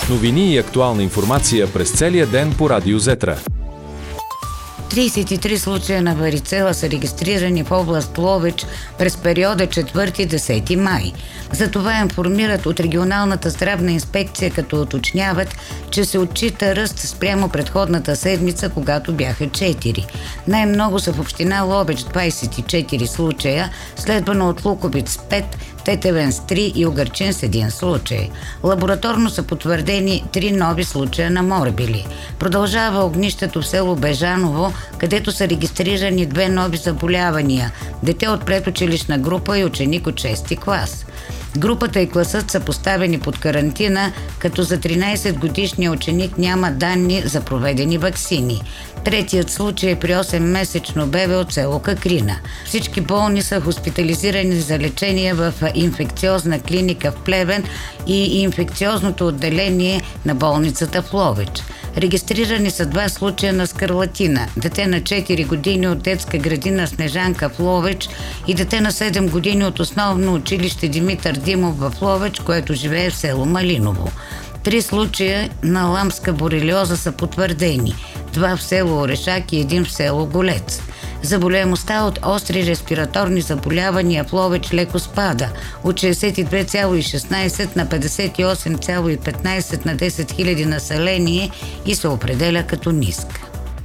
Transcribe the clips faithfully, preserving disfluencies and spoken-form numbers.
Новини и актуална информация през целия ден по Радио Зетра. тридесет и три случая на варицела са регистрирани в област Ловеч през периода четвърти до десети май. За това информират от регионалната здравна инспекция, като уточняват, че се отчита ръст спрямо предходната седмица, когато бяха четири. Най-много са в община Ловеч двадесет и четири случая, следвано от Луковиц пет, Тетевен с три и Угърчин с един случай. Лабораторно са потвърдени три нови случая на морбили. Продължава огнището в село Бежаново, където са регистрирани две нови заболявания – дете от предучилищна група и ученик от шести клас. Групата и класът са поставени под карантина, като за тринадесет годишния ученик няма данни за проведени ваксини. Третият случай е при осеммесечно бебе от село Какрина. Всички болни са хоспитализирани за лечение в инфекциозна клиника в Плевен и инфекциозното отделение на болницата в Ловеч. Регистрирани са два случая на скарлатина. Дете на четири години от детска градина Снежанка в Ловеч и дете на седем години от основно училище Димитър Димов в Ловеч, което живее в село Малиново. Три случая на ламска борелиоза са потвърдени. Два в село Орешак и един в село Голец. Заболеваемостта от остри респираторни заболявания в Ловеч леко спада от шейсет и две цяло и шестнадесет на петдесет и осем цяло и петнадесет на десет хиляди население и се определя като ниска.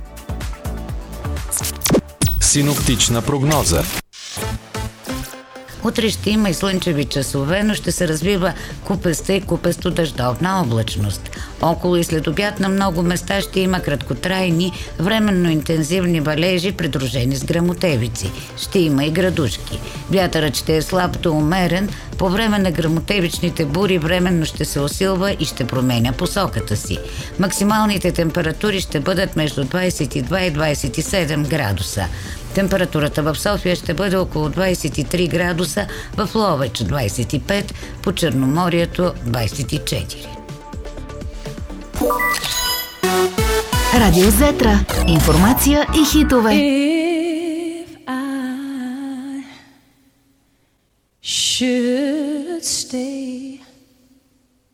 Синоптична прогноза. Утре ще има и слънчеви часове, но ще се развива купеста и купесто дъждовна облачност. Около и след обяд на много места ще има краткотрайни, временно интензивни валежи, придружени с гръмотевици. Ще има и градушки. Вятърът ще е слаб до умерен. По време на гръмотевичните бури временно ще се усилва и ще променя посоката си. Максималните температури ще бъдат между двадесет и два и двадесет и седем градуса. Температурата в София ще бъде около двадесет и три градуса, в Ловеч двадесет и пет, по Черноморието двадесет и четири. Радио Зетра. Информация и хитове. If I should stay